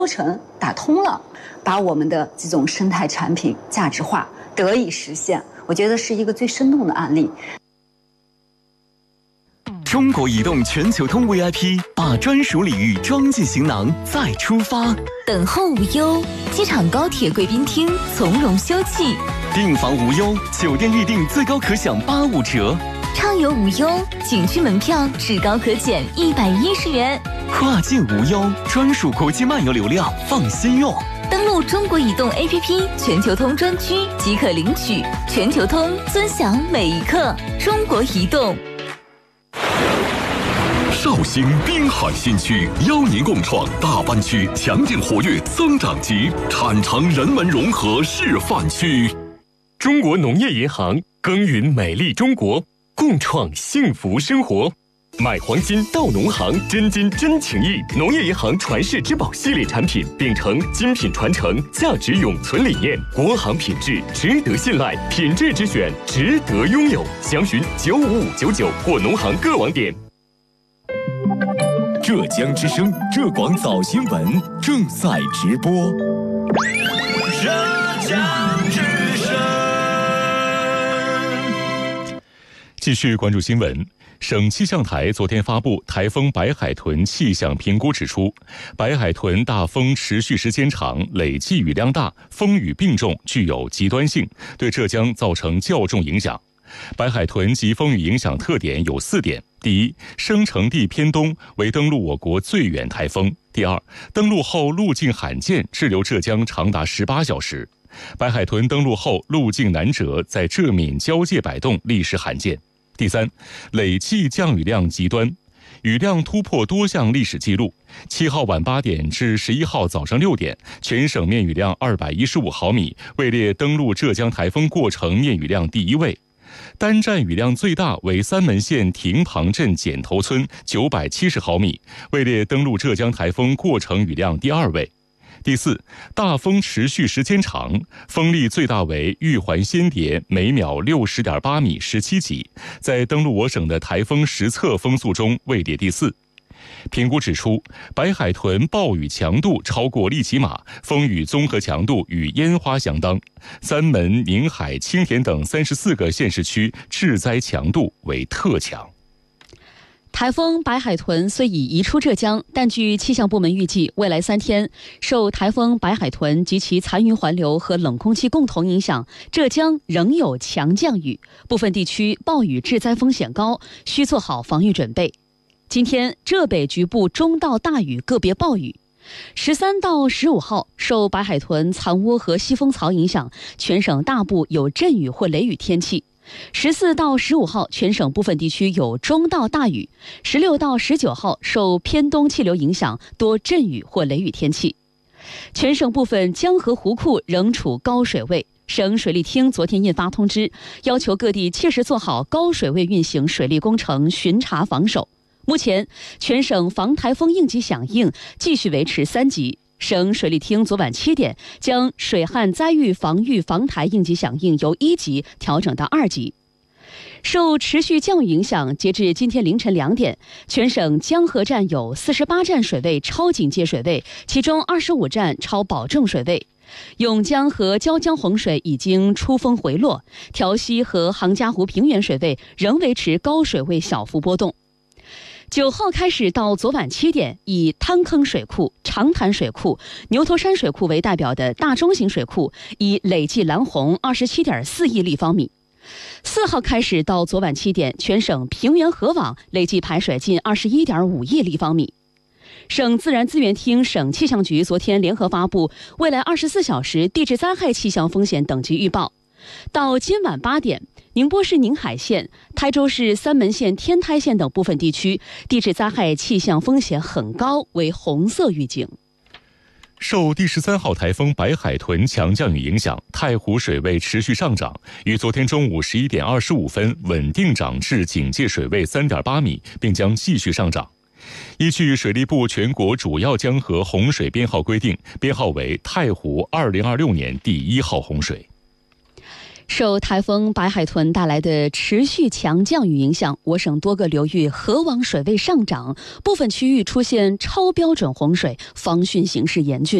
程打通了，把我们的这种生态产品价值化得以实现，我觉得是一个最生动的案例。 中国移动全球通 VIP 把专属礼遇装进行囊，再出发。 等候无忧，机场高铁贵宾厅从容休憩。 订房无忧，酒店预订最高可享85折。 畅游无忧，景区门票至高可减110元。 跨境无忧，专属国际漫游流量，放心用。 登录中国移动 APP 全球通专区即可领取。全球通，尊享每一刻。中国移动。 绍兴滨海新区邀您共创大湾区强劲活跃增长极产城人文融合示范区。 中国农业银行耕耘美丽中国，共创幸福生活。买黄金到农行，真金真情谊。农业银行传世之宝系列产品，秉承精品传承、价值永存理念，国行品质值得信赖，品质之选值得拥有。详询95599或农行各网点。 浙江之声浙广早新闻正在直播。 浙江之声。 继续关注新闻。省气象台昨天发布台风白海豚气象评估，指出白海豚大风持续时间长，累计雨量大，风雨并重，具有极端性，对浙江造成较重影响。白海豚及风雨影响特点有4点：第一，生成地偏东，为登陆我国最远台风；第二，登陆后路径罕见，滞留浙江长达18小时。白海豚登陆后路径南折，在浙闽交界摆动，历时罕见。第三，累计降雨量极端，雨量突破多项历史记录。7号晚8点至11号早上6点，全省面雨量215毫米，位列登陆浙江台风过程面雨量第1位。单站雨量最大为三门县亭旁镇剪头村970毫米，位列登陆浙江台风过程雨量第2位。第四，大风持续时间长，风力最大为玉环仙蝶每秒60.8米17级，在登陆我省的台风实测风速中位列第4。评估指出，白海豚暴雨强度超过利奇马，风雨综合强度与烟花相当。三门、宁海、青田等34个县市区致灾强度为特强。 台风白海豚虽已移出浙江，但据气象部门预计，未来3天受台风白海豚及其残余环流和冷空气共同影响，浙江仍有强降雨，部分地区暴雨致灾风险高，需做好防御准备。今天浙北局部中到大雨，个别暴雨。13到15号，受白海豚残涡和西风槽影响，全省大部有阵雨或雷雨天气。14到15号，全省部分地区有中到大雨。16到19号，受偏东气流影响，多阵雨或雷雨天气。全省部分江河湖库仍处高水位。省水利厅昨天印发通知，要求各地切实做好高水位运行水利工程巡查防守。目前，全省防台风应急响应继续维持3级。省水利厅昨晚7点将水旱灾预防御防台应急响应由1级调整到2级。受持续降雨影响，截至今天凌晨2点，全省江河站有48站水位超警戒水位，其中25站超保证水位。永江和椒江洪水已经出峰回落，调溪和杭嘉湖平原水位仍维持高水位小幅波动。9号开始到昨晚7点，以滩坑水库、长潭水库、牛头山水库为代表的大中型水库已累计拦洪27.4亿立方米。4号开始到昨晚7点，全省平原河网累计排水近21.5亿立方米。省自然资源厅、省气象局昨天联合发布未来24小时地质灾害气象风险等级预报。到今晚8点，宁波市宁海县、台州市三门县、天台县等部分地区地质灾害气象风险很高，为红色预警。 受第13号台风白海豚强降雨影响，太湖水位持续上涨，于昨天中午11点25分稳定涨至警戒水位3.8米，并将继续上涨。依据水利部全国主要江河洪水编号规定，编号为太湖2026年第1号洪水。 受台风白海豚带来的持续强降雨影响，我省多个流域河网水位上涨，部分区域出现超标准洪水，防汛形势严峻。